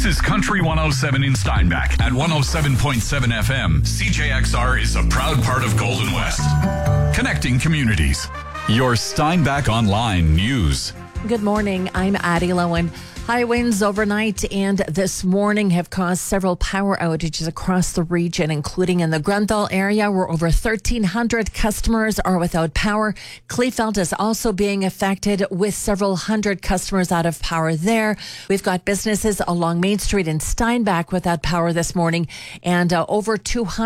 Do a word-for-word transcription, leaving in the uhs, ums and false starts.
This is Country one oh seven in Steinbach at one oh seven point seven F M. C J X R is a proud part of Golden West. Connecting communities. Your Steinbach Online News. Good morning. I'm Addie Lowen. High winds overnight and this morning have caused several power outages across the region, including in the Grunthal area, where over thirteen hundred customers are without power. Kleefeld is also being affected, with several hundred customers out of power there. We've got businesses along Main Street in Steinbach without power this morning, and uh, over two hundred